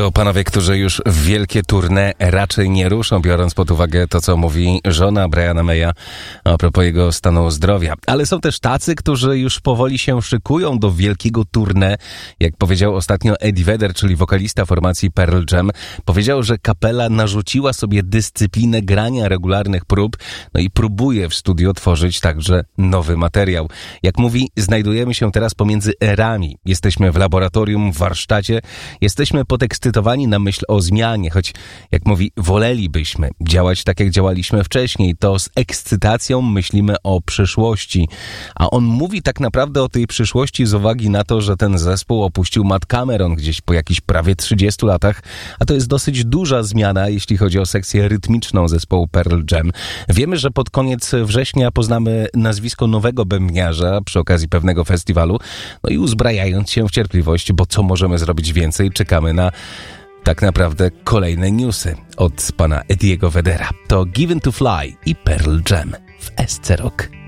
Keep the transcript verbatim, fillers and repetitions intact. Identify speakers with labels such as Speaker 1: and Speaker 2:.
Speaker 1: To panowie, którzy już w wielkie tournée raczej nie ruszą, biorąc pod uwagę to, co mówi żona Briana Maya a propos jego stanu zdrowia. Ale są też tacy, którzy już powoli się szykują do wielkiego tournée. Jak powiedział ostatnio Eddie Vedder, czyli wokalista formacji Pearl Jam, powiedział, że kapela narzuciła sobie dyscyplinę grania regularnych prób, no i próbuje w studio tworzyć także nowy materiał. Jak mówi, znajdujemy się teraz pomiędzy erami. Jesteśmy w laboratorium, w warsztacie, jesteśmy podekscytowani na myśl o zmianie, choć, jak mówi, wolelibyśmy działać tak, jak działaliśmy wcześniej, to z ekscytacją myślimy o przyszłości. A on mówi tak naprawdę o tej przyszłości z uwagi na to, że ten zespół opuścił Matt Cameron gdzieś po jakichś prawie trzydziestu latach, a to jest dosyć duża zmiana, jeśli chodzi o sekcję rytmiczną zespołu Pearl Jam. Wiemy, że pod koniec września poznamy nazwisko nowego bębniarza przy okazji pewnego festiwalu, no i uzbrajając się w cierpliwość, bo co możemy zrobić więcej, czekamy na tak naprawdę kolejne newsy od pana Eddiego Veddera. To Given to Fly i Pearl Jam w S C Rock.